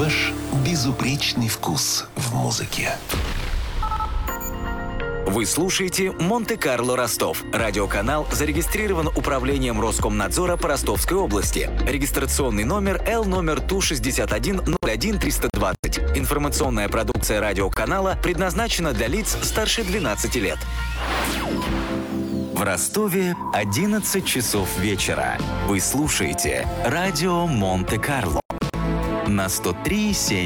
ваш безупречный вкус в музыке. Вы слушаете «Монте-Карло Ростов». Радиоканал зарегистрирован Управлением Роскомнадзора по Ростовской области. Регистрационный номер Л номер ТУ-61-01-320. Информационная продукция радиоканала предназначена для лиц старше 12 лет. В Ростове 11 часов вечера. Вы слушаете радио Монте-Карло на 103,7